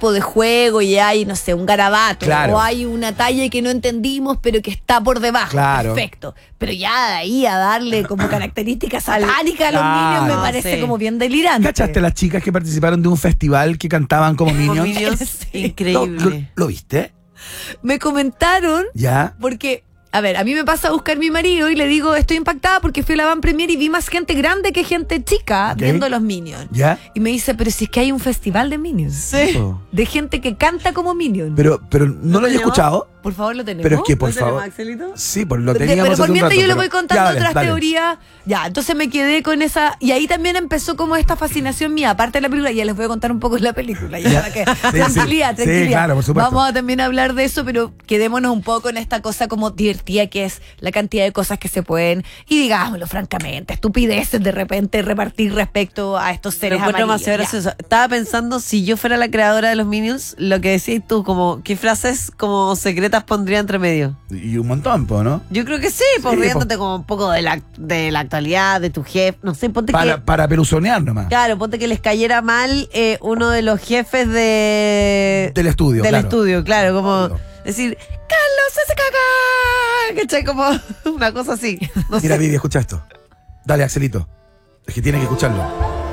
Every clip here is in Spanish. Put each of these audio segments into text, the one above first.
tipo de juego y hay, no sé, un garabato, Claro. o hay una talla que no entendimos pero que está por debajo. Claro. Perfecto. Pero ya de ahí a darle como características satánicas a los Claro. Minions me parece Sí. como bien delirante. ¿Cachaste las chicas que participaron de un festival que cantaban como Minions? Minions, Sí. increíble. ¿Lo viste? Me comentaron ¿Ya? porque, a ver, a mí me pasa a buscar mi marido y le digo, estoy impactada porque fui a la van premier y vi más gente grande que gente chica Ok. viendo los Minions. ¿Ya? Y me dice, pero si es que hay un festival de Minions. Sí. De gente que canta como Minions. Pero no lo había tenemos? escuchado. Por favor, lo tenemos. Pero es que, por ¿No tenemos, favor. Axelito? Sí, pues lo Pero teníamos por hace un mientras rato, yo le pero- voy contando Ya, dale, otras dale. teorías. Ya, entonces me quedé con esa. Y ahí también empezó como esta fascinación mía, aparte de la película. Ya les voy a contar un poco de la película. Ya, Ya. para que, Sí, tranquilidad, sí. tranquilidad. Sí, claro, por supuesto. Vamos a también hablar de eso, pero quedémonos un poco en esta cosa como divertida que es la cantidad de cosas que se pueden. Y digámoslo francamente, estupideces de repente repartir respecto a estos Lo seres encuentro amarillos. demasiado Ya. gracioso. Estaba pensando, si yo fuera la creadora de los Minions, lo que decías tú, como, ¿qué frases como secretas pondría entre medio? Y un montón, ¿no? Yo creo que sí, pues riéndote como un poco de la actualidad, de tu jefe, no sé, ponte que... Para peluzonear nomás. Claro, ponte que les cayera mal uno de los jefes del estudio, claro. estudio, claro, como Obvio. decir, Carlos se caga, ¿cachai? Como una cosa así, no Mira, sé. Vivi, escucha esto. Dale, Axelito. Es que tiene que escucharlo.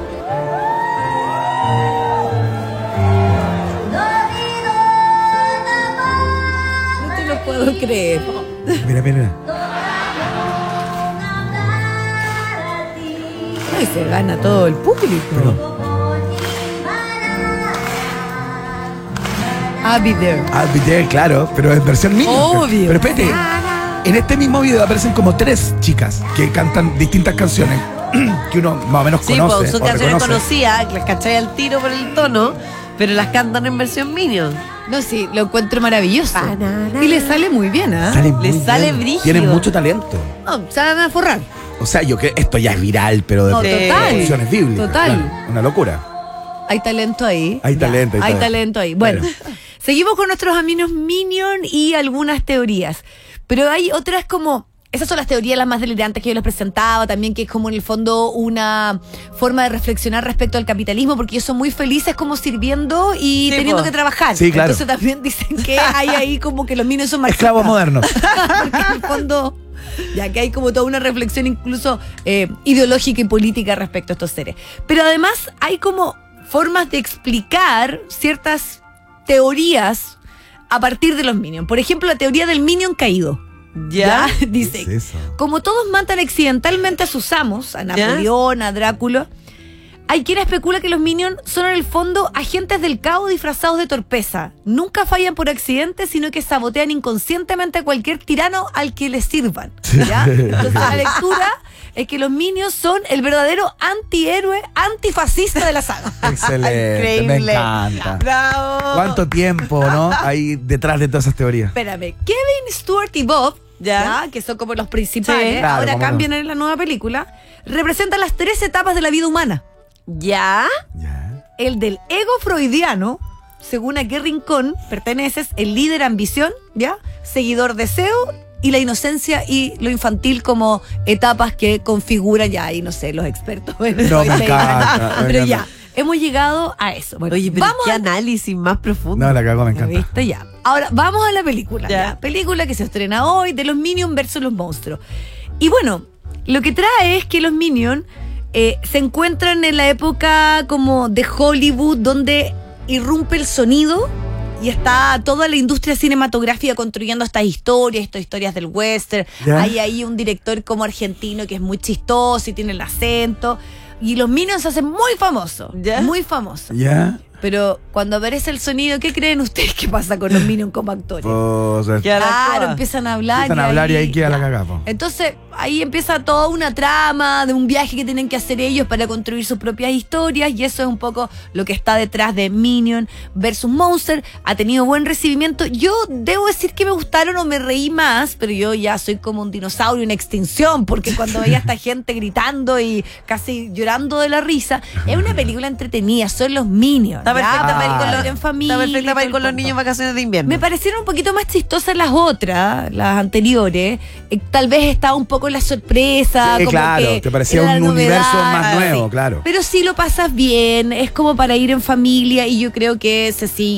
No te lo puedo creer. Mira, mira. Ay, se gana todo el público. Pero, I'll be there. I'll be there, claro, pero en versión Minions. Obvio. Pero espérate, en este mismo video aparecen como 3 chicas que cantan distintas canciones que uno más o menos Sí, conoce. pues son o canciones reconoce. conocidas, que las cachai al tiro por el tono, pero las cantan en versión Minions. No, sí, lo encuentro maravilloso. Banana. Y le sale muy bien, ¿ah? Sale muy Le sale bien. brígido. Tienen mucho talento. No, se van a forrar. O sea, esto ya es viral, pero de No, total. funciones bíblicas. Total. Claro, una locura. Hay talento ahí. Hay talento, hay Hay talento. talento ahí. Bueno, seguimos con nuestros amigos Minion y algunas teorías. Pero hay otras como... Esas son las teorías las más delirantes que yo les presentaba, también que es como en el fondo una forma de reflexionar respecto al capitalismo, porque ellos son muy felices como sirviendo y Sí, teniendo po. que trabajar. Sí, claro. Entonces también dicen que hay ahí como que los Minions son marxistas. Esclavos modernos. Porque en el fondo, ya que hay como toda una reflexión incluso ideológica y política respecto a estos seres. Pero además hay como formas de explicar ciertas teorías a partir de los Minions. Por ejemplo, la teoría del Minion caído. ¿Ya? Dice, ¿Qué es eso? como todos matan accidentalmente a sus amos, a Napoleón, a Drácula, hay quien especula que los Minions son en el fondo agentes del caos disfrazados de torpeza. Nunca fallan por accidente, sino que sabotean inconscientemente a cualquier tirano al que les sirvan. ¿Ya? Entonces la lectura es que los Minions son el verdadero antihéroe antifascista de la saga. Excelente, me Increíble. encanta. ¡Bravo! ¿Cuánto tiempo, no? Hay detrás de todas esas teorías. Espérame, Kevin, Stewart y Bob, Ya. que son como los principales, Sí. Claro, ahora cómo no. cambian en la nueva película, representan las 3 etapas de la vida humana. ¿Ya? Ya. El del ego freudiano, según a qué rincón perteneces, el líder ambición, ¿ya? Seguidor deseo y la inocencia y lo infantil como etapas que configuran ya ahí, no sé, los expertos. No, me Freud, encanta, me Pero encanta. ya, hemos llegado a eso. Bueno, Oye, pero vamos qué a- análisis más profundo. No, la cagó, me ¿Ya encanta. viste? Ya. Ahora, vamos a la película. Ya. ¿ya? Película que se estrena hoy de los Minions versus los monstruos. Y bueno, lo que trae es que los Minions se encuentran en la época como de Hollywood, donde irrumpe el sonido y está toda la industria cinematográfica construyendo estas historias del western. Ya. Hay ahí un director como argentino que es muy chistoso y tiene el acento. Y los Minions se hacen muy famosos. Ya. Muy famosos. ¿Ya? Pero cuando aparece el sonido, ¿qué creen ustedes que pasa con los Minions como actores? Pues, Ya la Claro, actúa. empiezan a hablar. empiezan a hablar y ahí queda la cagada, po. Entonces, ahí empieza toda una trama de un viaje que tienen que hacer ellos para construir sus propias historias. Y eso es un poco lo que está detrás de Minion versus Monster. Ha tenido buen recibimiento. Yo debo decir que me gustaron o me reí más, pero yo ya soy como un dinosaurio en extinción, porque cuando veía a esta gente gritando y casi llorando de la risa, es una película entretenida, son los Minions. Está perfecta ¿ya? para ir con Para los, ver en familia. está perfecta para ir con los todo el niños en cuento. vacaciones de invierno. Me parecieron un poquito más chistosas las otras, las anteriores. Tal vez estaba un poco la sorpresa. Sí, como claro, que te parecía era un la universo novedad, más nuevo, sí. claro. Pero sí lo pasas bien, es como para ir en familia y yo creo que se sigue